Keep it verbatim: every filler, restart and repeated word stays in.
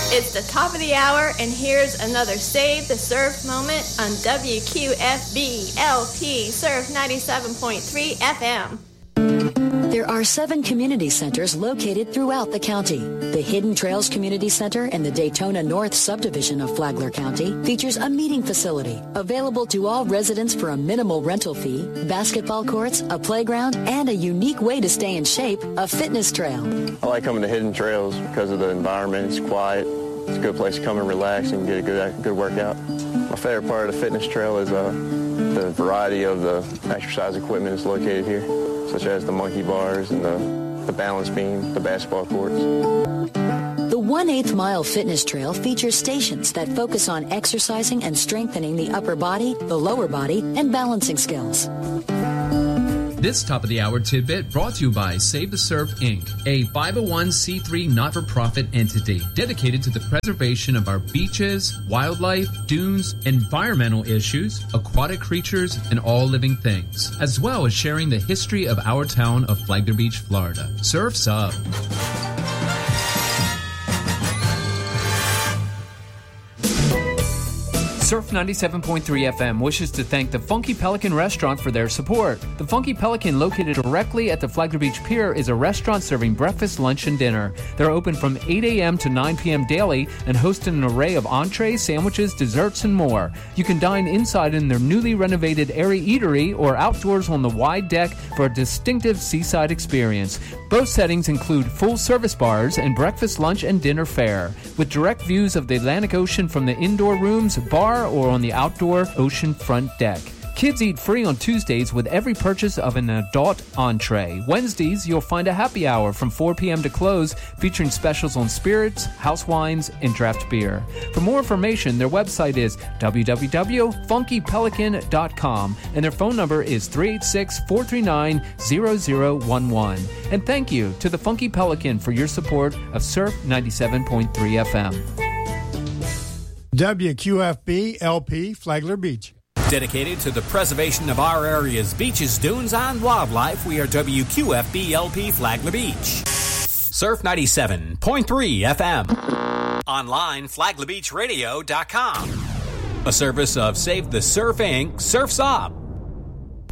It's the top of the hour, and here's another Save the Surf moment on W Q F B L P Surf ninety-seven point three F M. There are seven community centers located throughout the county. The Hidden Trails Community Center in the Daytona North subdivision of Flagler County features a meeting facility available to all residents for a minimal rental fee, basketball courts, a playground, and a unique way to stay in shape, a fitness trail. I like coming to Hidden Trails because of the environment. It's quiet. It's a good place to come and relax and get a good, good workout. My favorite part of the fitness trail is uh, the variety of the exercise equipment that's located here, such as the monkey bars and the, the balance beam, the basketball courts. The one-eighth mile fitness trail features stations that focus on exercising and strengthening the upper body, the lower body, and balancing skills. This top-of-the-hour tidbit brought to you by Save the Surf, Incorporated, a five oh one c three not-for-profit entity dedicated to the preservation of our beaches, wildlife, dunes, environmental issues, aquatic creatures, and all living things, as well as sharing the history of our town of Flagler Beach, Florida. Surf's up! Surf ninety-seven point three F M wishes to thank the Funky Pelican Restaurant for their support. The Funky Pelican, located directly at the Flagler Beach Pier, is a restaurant serving breakfast, lunch, and dinner. They're open from eight a.m. to nine p.m. daily and host an array of entrees, sandwiches, desserts, and more. You can dine inside in their newly renovated airy eatery or outdoors on the wide deck for a distinctive seaside experience. Both settings include full-service bars and breakfast, lunch, and dinner fare, with direct views of the Atlantic Ocean from the indoor rooms, bar, or on the outdoor ocean front deck. Kids eat free on Tuesdays with every purchase of an adult entree. Wednesdays, you'll find a happy hour from four p.m. to close, featuring specials on spirits, house wines, and draft beer. For more information, their website is w w w dot funky pelican dot com, and their phone number is three eight six, four three nine, zero zero one one. And thank you to the Funky Pelican for your support of Surf ninety-seven point three F M. W Q F B L P Flagler Beach. Dedicated to the preservation of our area's beaches, dunes, and wildlife, we are W Q F B L P Flagler Beach. Surf ninety-seven point three F M. Online, flagler beach radio dot com. A service of Save the Surf, Incorporated. Surf's Up.